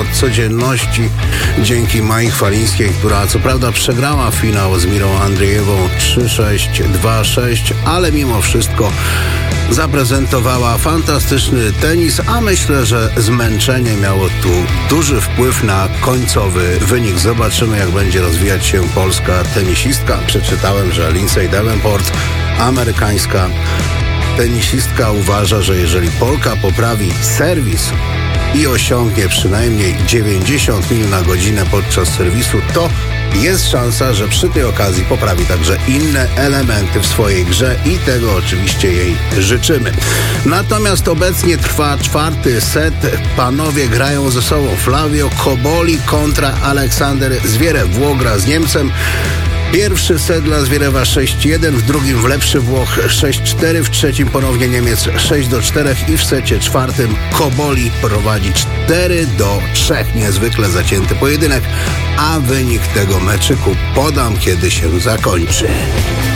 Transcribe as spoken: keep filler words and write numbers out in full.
od codzienności dzięki Mai Chwalińskiej, która co prawda przegrała finał z Mirą Andrzejewą trzy sześć, dwa sześć, ale mimo wszystko zaprezentowała fantastyczny tenis, a myślę, że zmęczenie miało tu duży wpływ na końcowy wynik. Zobaczymy, jak będzie rozwijać się polska tenisistka. Przeczytałem, że Lindsay Davenport, amerykańska tenisistka, uważa, że jeżeli Polka poprawi serwis i osiągnie przynajmniej dziewięćdziesiąt mil na godzinę podczas serwisu, to jest szansa, że przy tej okazji poprawi także inne elementy w swojej grze i tego oczywiście jej życzymy. Natomiast obecnie trwa czwarty set. Panowie grają ze sobą. Flavio Cobolli kontra Aleksander Zwierew. Włoch gra z Niemcem. Pierwszy set dla Zwierewa sześć jeden, w drugim w lepszy Włoch sześć cztery, w trzecim ponownie Niemiec sześć do czterech i w secie czwartym Cobolli prowadzi cztery do trzech. Niezwykle zacięty pojedynek, a wynik tego meczyku podam, kiedy się zakończy.